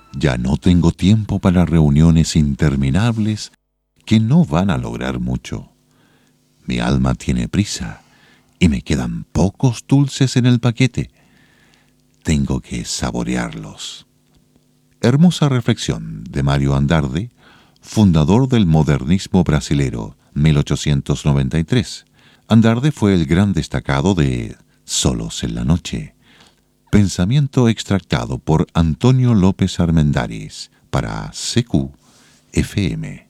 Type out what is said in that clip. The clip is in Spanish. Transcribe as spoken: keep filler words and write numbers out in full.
Ya no tengo tiempo para reuniones interminables que no van a lograr mucho. Mi alma tiene prisa y me quedan pocos dulces en el paquete. Tengo que saborearlos. Hermosa reflexión de Mário Andrade, fundador del modernismo brasilero, mil ochocientos noventa y tres. Andrade fue el gran destacado de Solos en la noche. Pensamiento extractado por Antonio López Armendáriz para C Q F M.